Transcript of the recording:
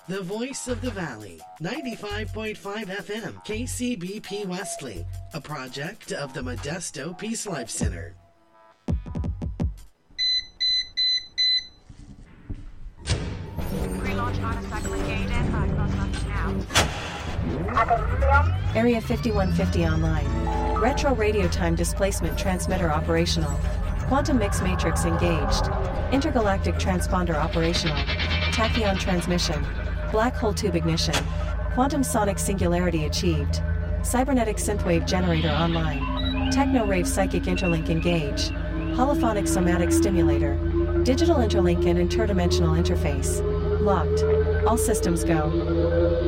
The Voice of the Valley, 95.5 FM, KCBP Wesley, a project of the Modesto Peace Life Center. Relaunch autocycle engaged and now. Area 5150 online. Retro radio time displacement transmitter operational. Quantum mix matrix engaged. Intergalactic transponder operational. Tachyon transmission. Black hole tube ignition. Quantum sonic singularity achieved. Cybernetic synthwave generator online. Techno-rave psychic interlink engaged. Holophonic somatic stimulator. Digital interlink and interdimensional interface. Locked. All systems go.